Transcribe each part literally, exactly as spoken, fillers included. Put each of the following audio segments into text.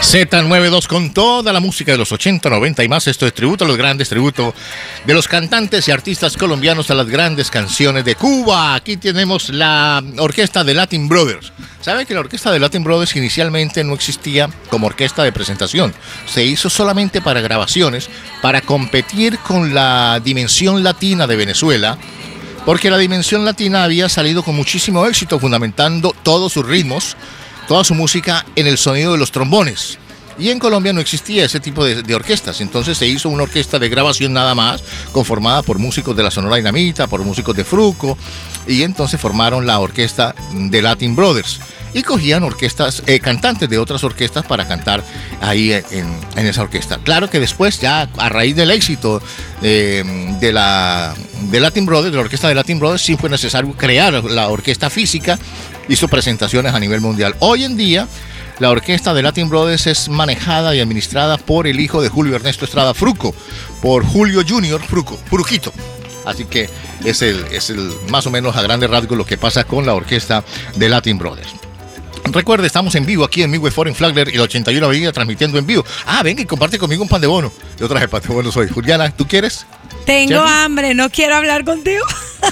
Z noventa y dos con toda la música de los ochenta, noventa y más. Esto es tributo a los grandes, tributo de los cantantes y artistas colombianos a las grandes canciones de Cuba. Aquí tenemos la orquesta de Latin Brothers. ¿Saben que la orquesta de Latin Brothers inicialmente no existía como orquesta de presentación? Se hizo solamente para grabaciones, para competir con la Dimensión Latina de Venezuela, porque la Dimensión Latina había salido con muchísimo éxito, fundamentando todos sus ritmos, toda su música en el sonido de los trombones. Y en Colombia no existía ese tipo de, de orquestas, entonces se hizo una orquesta de grabación nada más, conformada por músicos de la Sonora Dinamita, por músicos de Fruco, y entonces formaron la orquesta de Latin Brothers. Y cogían orquestas, eh, cantantes de otras orquestas para cantar ahí en, en esa orquesta. Claro que después, ya a raíz del éxito eh, de la de Latin Brothers, de la orquesta de Latin Brothers, sí fue necesario crear la orquesta física, hizo presentaciones a nivel mundial. Hoy en día, la orquesta de Latin Brothers es manejada y administrada por el hijo de Julio Ernesto Estrada Fruco, por Julio Junior Fruco, Fruquito. Así que es, el, es el, más o menos a grandes rasgos lo que pasa con la orquesta de Latin Brothers. Recuerde, estamos en vivo aquí en Midway Foreign Flagler y la ochenta y uno Avenida, transmitiendo en vivo. Ah, venga y comparte conmigo un pan de bono. Yo traje pan de bono hoy. Juliana, ¿tú quieres? Tengo ¿Cherry? hambre, no quiero hablar contigo.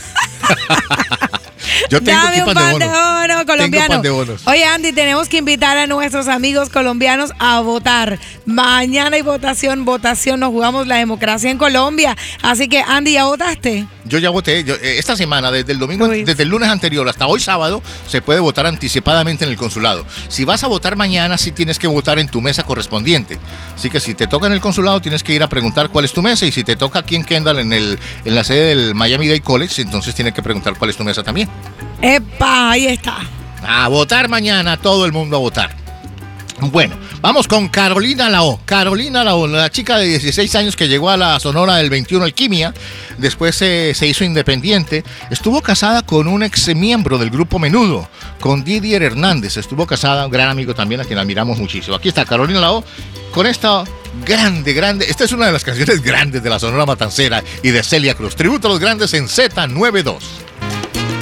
Yo tengo Dame aquí un pan de pan bono. de bono colombiano. Tengo pan de bonos. Oye, Andy, tenemos que invitar a nuestros amigos colombianos a votar. Mañana hay votación, votación, nos jugamos la democracia en Colombia. Así que, Andy, ¿ya votaste? Yo ya voté. Yo, eh, esta semana, desde el domingo, Uy. desde el lunes anterior hasta hoy sábado, se puede votar anticipadamente en el consulado. Si vas a votar mañana, sí tienes que votar en tu mesa correspondiente. Así que si te toca en el consulado, tienes que ir a preguntar cuál es tu mesa. Y si te toca aquí en Kendall, en, el, en la sede del Miami-Dade College, entonces tienes que preguntar cuál es tu mesa también. ¡Epa! Ahí está. A votar mañana, todo el mundo a votar. Bueno, vamos con Carolina Lao. Carolina Lao, la chica de dieciséis años que llegó a la Sonora del veintiuno Alquimia, después eh, se hizo independiente, estuvo casada con un ex miembro del grupo Menudo, con Didier Hernández. Estuvo casada, un gran amigo también a quien admiramos muchísimo. Aquí está Carolina Lao con esta grande, grande, esta es una de las canciones grandes de la Sonora Matancera y de Celia Cruz. Tributo a los grandes en Z noventa y dos.